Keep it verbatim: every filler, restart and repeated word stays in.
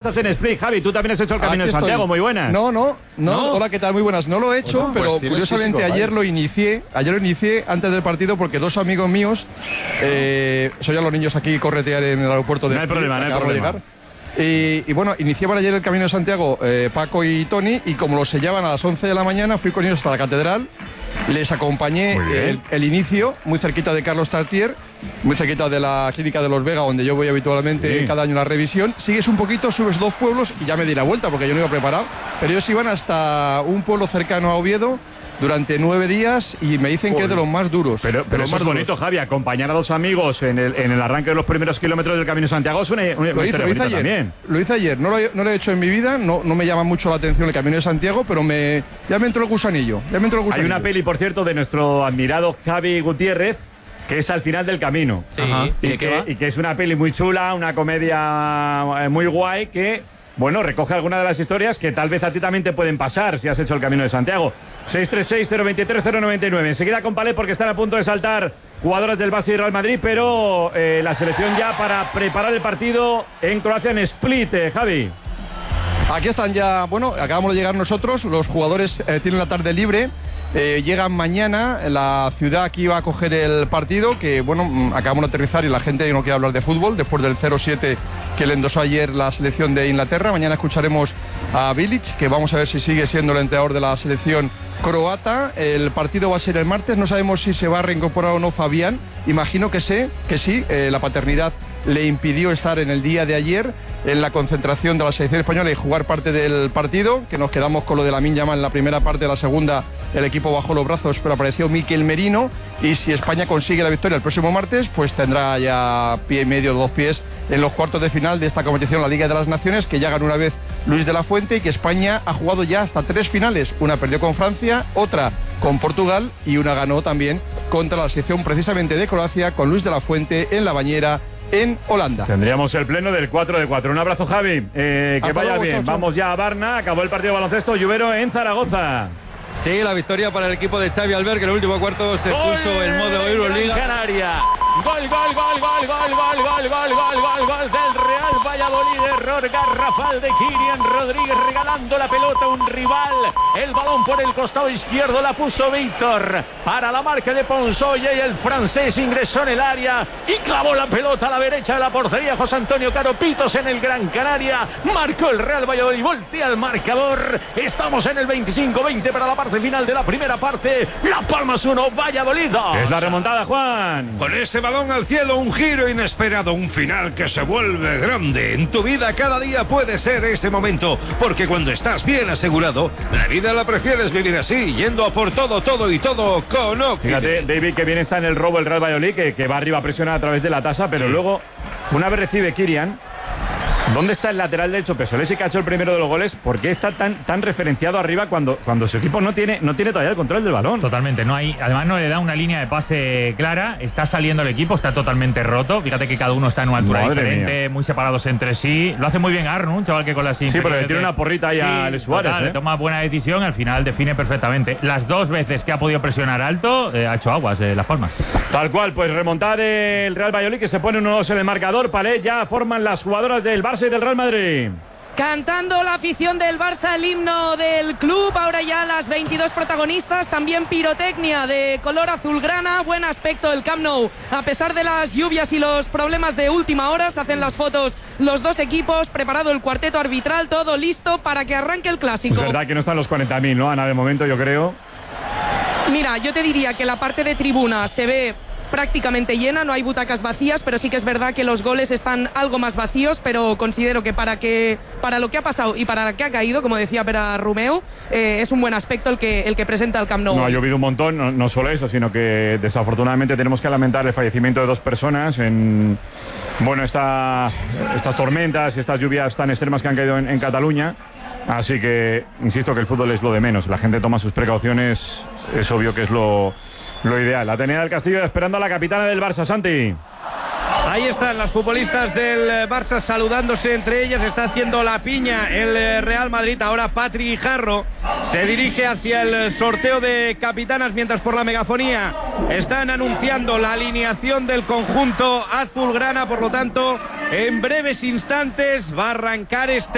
estás en Split. Javi, tú también has hecho el Camino de Santiago, muy buenas. No, no, no, no. Hola, ¿qué tal? Muy buenas. No lo he hecho, no, pero pues curiosamente físico, ayer lo inicié, ayer lo inicié antes del partido porque dos amigos míos, eh, soy a los niños aquí corretear en el aeropuerto de No hay Split, problema, no hay problema. Llegar. Y, y bueno, iniciaban ayer el Camino de Santiago eh, Paco y Tony, y como lo sellaban a las once de la mañana, fui con ellos hasta la catedral, les acompañé el, el inicio, muy cerquita de Carlos Tartier, muy cerquita de la clínica de Los Vega, donde yo voy habitualmente sí. cada año a la revisión. Sigues un poquito, subes dos pueblos y ya me di la vuelta, porque yo no iba preparado, pero ellos iban hasta un pueblo cercano a Oviedo durante nueve días y me dicen Joder. que es de los más duros. Pero, pero eso es bonito, Javi, acompañar a dos amigos en el, en el arranque de los primeros kilómetros del Camino de Santiago es una, una lo hice, historia lo hice bonita ayer, también. Lo hice ayer, no lo, no lo he hecho en mi vida, no, no me llama mucho la atención el Camino de Santiago, pero me, ya me entró el gusanillo, ya me entró el gusanillo. Hay una peli, por cierto, de nuestro admirado Javi Gutiérrez, que es Al final del camino. Sí. Y, que, y que es una peli muy chula, una comedia muy guay que, bueno, recoge algunas de las historias que tal vez a ti también te pueden pasar si has hecho el Camino de Santiago. seis tres seis, cero dos tres, cero nueve nueve. Enseguida con Palé, porque están a punto de saltar jugadoras del Barça y Real Madrid, pero eh, la selección ya para preparar el partido en Croacia, en Split, eh, Javi. Aquí están ya, bueno, acabamos de llegar nosotros, los jugadores eh, tienen la tarde libre. Eh, llegan mañana, la ciudad aquí va a coger el partido, que bueno, acabamos de aterrizar y la gente no quiere hablar de fútbol después del cero siete que le endosó ayer la selección de Inglaterra. Mañana escucharemos a Bilic, que vamos a ver si sigue siendo el entrenador de la selección croata. El partido va a ser el martes, no sabemos si se va a reincorporar o no Fabián, imagino que sé, que sí, eh, la paternidad le impidió estar en el día de ayer en la concentración de la selección española y jugar parte del partido, que nos quedamos con lo de Lamine Yamal en la primera parte. De la segunda el equipo bajó los brazos, pero apareció Mikel Merino, y si España consigue la victoria el próximo martes, pues tendrá ya pie y medio, dos pies en los cuartos de final de esta competición, la Liga de las Naciones, que ya ganó una vez Luis de la Fuente, y que España ha jugado ya hasta tres finales. Una perdió con Francia, otra con Portugal y una ganó también contra la selección precisamente de Croacia, con Luis de la Fuente en la bañera en Holanda. Tendríamos el pleno del cuatro de cuatro. Un abrazo, Javi. Eh, que Hasta vaya luego, bien. chao, chao. Vamos ya a Varna. Acabó el partido de baloncesto Lluvero en Zaragoza. Sí, la victoria para el equipo de Xavi Albert, que en el último cuarto se ¡Gol! puso el modo Euroliga. Canaria. Gol, gol, gol, gol, gol, gol, gol, gol, gol, gol, gol del Real Valladolid. Error garrafal de Kirian Rodríguez, regalando la pelota a un rival. El balón por el costado izquierdo la puso Víctor para la marca de Ponsoye, y el francés ingresó en el área y clavó la pelota a la derecha de la portería. José Antonio Caro Pitos en el Gran Canaria. Marcó el Real Valladolid, voltea el marcador. Estamos en el veinticinco veinte para la parte final de la primera parte. La Palmas uno, Valladolid dos. Es la remontada, Juan. Con ese balón al cielo, un giro inesperado, un final que se vuelve grande. En tu vida cada día puede ser ese momento, porque cuando estás bien asegurado, la vida la prefieres vivir así, yendo a por todo, todo y todo con Occident. Fíjate, David, que bien está en el robo el Real Valladolid, que, que va arriba a presionar a través de la tasa, pero sí. Luego, una vez recibe Kirian, ¿dónde está el lateral derecho Pesolesi, que ha hecho el primero de los goles? ¿Por qué está tan, tan referenciado arriba cuando, cuando su equipo no tiene, no tiene todavía el control del balón? Totalmente, no hay, además no le da una línea de pase clara, está saliendo el equipo, está totalmente roto. Fíjate que cada uno está en una altura Madre diferente, mía. muy separados entre sí. Lo hace muy bien Arnu, un chaval que con las Sí, pero le tiene una porrita ahí sí, a Alex Suárez. Total, ¿eh? le toma buena decisión, al final define perfectamente. Las dos veces que ha podido presionar alto, eh, ha hecho aguas eh, Las Palmas. Tal cual, pues remontada del Real Valladolid, que se pone uno dos en el marcador. Palé, ya forman las jugadoras del Barça y del Real Madrid. Cantando la afición del Barça el himno del club, ahora ya las veintidós protagonistas, también pirotecnia de color azulgrana, buen aspecto el Camp Nou, a pesar de las lluvias y los problemas de última hora. Se hacen las fotos los dos equipos, preparado el cuarteto arbitral, todo listo para que arranque el clásico. Es verdad que no están los cuarenta mil, ¿no, Ana? De momento, yo creo. Mira, yo te diría que la parte de tribuna se ve prácticamente llena, no hay butacas vacías, pero sí que es verdad que los goles están algo más vacíos, pero considero que para que para lo que ha pasado y para lo que ha caído, como decía Pera Romeu, eh, es un buen aspecto el que, el que presenta el Camp Nou. No, ha llovido un montón, no, no solo eso, sino que desafortunadamente tenemos que lamentar el fallecimiento de dos personas en, bueno, esta, estas tormentas y estas lluvias tan extremas que han caído en, en Cataluña. Así que, insisto, que el fútbol es lo de menos. La gente toma sus precauciones, es obvio que es lo... Lo ideal. Atenea del Castillo esperando a la capitana del Barça, Santi. Ahí están las futbolistas del Barça saludándose entre ellas. Está haciendo la piña el Real Madrid. Ahora Patri Guijarro se dirige hacia el sorteo de capitanas, mientras por la megafonía están anunciando la alineación del conjunto azulgrana. Por lo tanto, en breves instantes va a arrancar este